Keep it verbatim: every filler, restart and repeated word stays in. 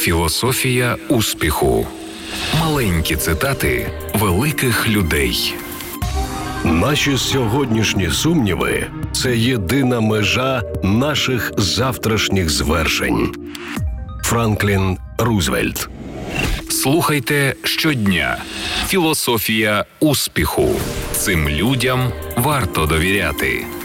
Філософія успіху. Маленькі цитати великих людей. Наші сьогоднішні сумніви – це єдина межа наших завтрашніх звершень. Франклін Рузвельт. Слухайте щодня. Філософія успіху. Цим людям варто довіряти.